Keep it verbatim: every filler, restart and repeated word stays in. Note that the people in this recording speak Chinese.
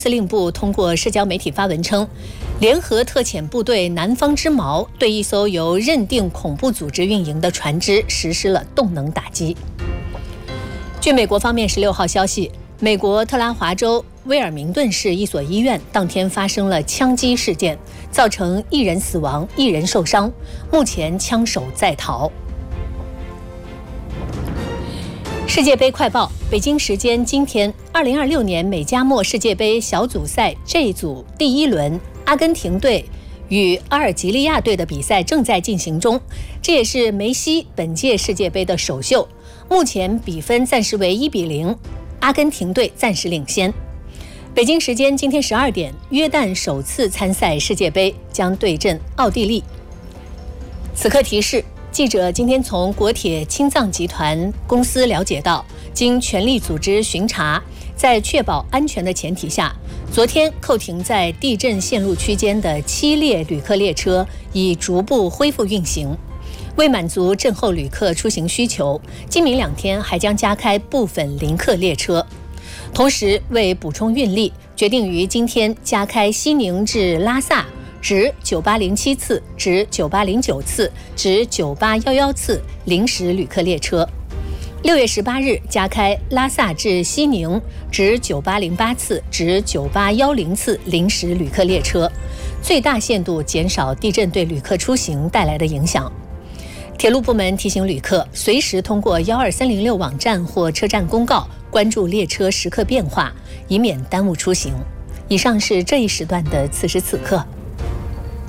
司令部通过社交媒体发文称，联合特遣部队南方之矛对一艘由认定恐怖组织运营的船只实施了动能打击。据美国方面十六号消息，美国特拉华州威尔明顿市一所医院当天发生了枪击事件，造成一人死亡、一人受伤，目前枪手在逃。世界杯快报：北京时间今天，二零二六年美加墨世界杯小组赛 J 组第一轮，阿根廷队与阿尔及利亚队的比赛正在进行中，这也是梅西本届世界杯的首秀。目前比分暂时为一比零，阿根廷队暂时领先。北京时间今天十二点，约旦首次参赛世界杯将对阵奥地利。此刻提示。记者今天从国铁青藏集团公司了解到，经全力组织巡查，在确保安全的前提下，昨天扣停在地震线路区间的七列旅客列车已逐步恢复运行。为满足震后旅客出行需求，今明两天还将加开部分临客列车。同时，为补充运力，决定于今天加开西宁至拉萨直九八零七次、直九八零九次、直九八一一次临时旅客列车。六月十八日加开拉萨至西宁直九八零八次、直九八一零次临时旅客列车，最大限度减少地震对旅客出行带来的影响。铁路部门提醒旅客，随时通过幺二三零六网站或车站公告关注列车时刻变化，以免耽误出行。以上是这一时段的此时此刻。